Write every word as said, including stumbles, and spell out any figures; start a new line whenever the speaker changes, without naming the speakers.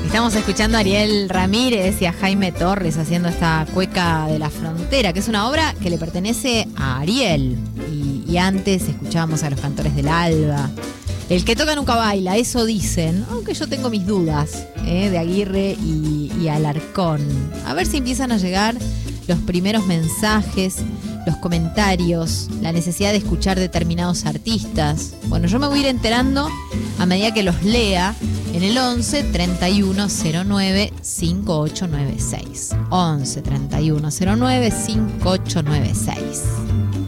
Estamos escuchando a Ariel Ramírez y a Jaime Torres haciendo esta Cueca de la Frontera, que es una obra que le pertenece a Ariel. Y, y antes escuchábamos a los Cantores del Alba. El que toca nunca baila, eso dicen, aunque yo tengo mis dudas, ¿eh? de Aguirre y, y Alarcón. A ver si empiezan a llegar los primeros mensajes, los comentarios, la necesidad de escuchar determinados artistas. Bueno, yo me voy a ir enterando a medida que los lea en el once treinta y uno cero nueve cincuenta y ocho noventa y seis. once treinta y uno cero nueve cincuenta y ocho noventa y seis.